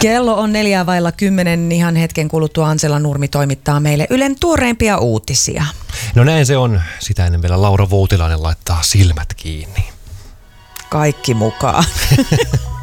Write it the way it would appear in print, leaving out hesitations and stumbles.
Kello on 9:04. Ihan hetken kuluttua Ansela Nurmi toimittaa meille Ylen tuoreimpia uutisia. No näin se on. Sitä ennen vielä Laura Voutilainen laittaa silmät kiinni. Kaikki mukaan.